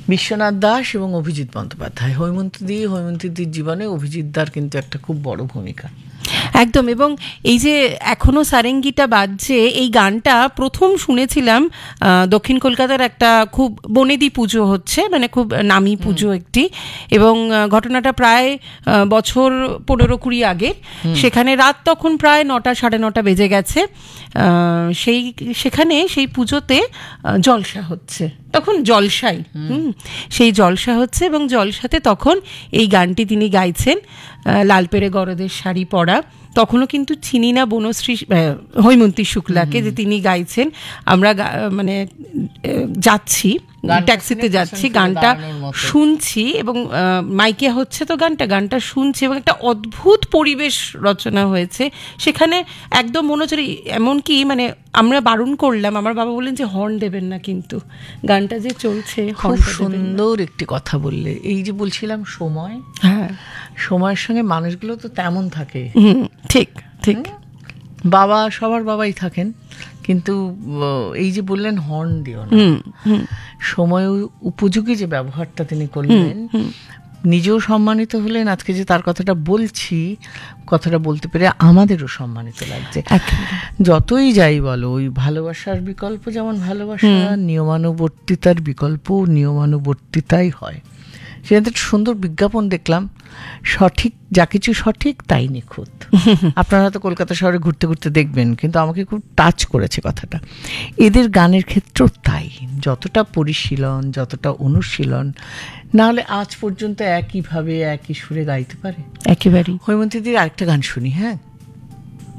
বিশ্বনাথ দাস এবং অভিজিৎ বন্দ্যোপাধ্যায়। হৈমন্তীদির জীবনে অভিজিৎ দার কিন্তু একটা খুব বড় ভূমিকা। একদম। এবং এই যে এখনো সারেঙ্গিটা বাজছে, এই গানটা প্রথম শুনেছিলাম দক্ষিণ কলকাতার একটা খুব বনেদি পুজো হচ্ছে, মানে খুব নামি পুজো একটি, এবং ঘটনাটা প্রায় বছর 15-20 আগে। সেখানে রাত তখন প্রায় 9টা 9:30 বেজে গেছে। সেখানে সেই পুজোতে জলসা হচ্ছে, তখন জলসাই সেই জলসা হচ্ছে, এবং জলসাতে তখন এই গানটি তিনি গাইছেন, লাল পেড়ে গরদের শাড়ি পরা। তখনও কিন্তু চিনি না বনশ্রী হৈমন্তী শুক্লাকে, যে তিনি গাইছেন। আমরা মানে যাচ্ছি, ট্যাক্সিতে যাচ্ছি, গানটা শুনছি, এবং মাইকে হচ্ছে তো গানটা শুনছি, এবং একটা অদ্ভুত পরিবেশ রচনা হয়েছে সেখানে। একদম মনে হচ্ছে, এমনকি মানে আমরা বারণ করলাম, আমার বাবা বললেন যে হর্ন দেবেন না, কিন্তু গানটা যে চলছে। খুব সুন্দর একটি কথা বললে, এই যে বলছিলাম সময়, হ্যাঁ, সময়ের সঙ্গে মানুষগুলো তো তেমন থাকে। ঠিক ঠিক। বাবা, সবার বাবাই থাকেন, কিন্তু এই যে বললেন হর্ন দিও না, সময় উপযোগী যে ব্যবহারটা তিনি করলেন, নিজেও সম্মানিত হলেন। আজকে যে তার কথাটা বলছি, কথাটা বলতে পেরে আমাদেরও সম্মানিত লাগছে। যতই যাই বলো, ওই ভালোবাসার বিকল্প যেমন ভালোবাসা, নিয়মানুবর্তিতার বিকল্প নিয়মানুবর্তিতাই হয়। সেখানে একটা সুন্দর বিজ্ঞাপন দেখলাম, সঠিক যা কিছু সঠিক তাই নিখুঁত। আপনারা তো কলকাতা শহরে ঘুরতে ঘুরতে দেখবেন, কিন্তু আমাকে খুব টাচ করেছে কথাটা। এদের গানের ক্ষেত্রেও তাই, যতটা পরিশীলন, যতটা অনুশীলন না হলে আজ পর্যন্ত একইভাবে একই সুরে গাইতে পারে। একেবারেই। হৈমন্তীদির আরেকটা গান শুনি, হ্যাঁ।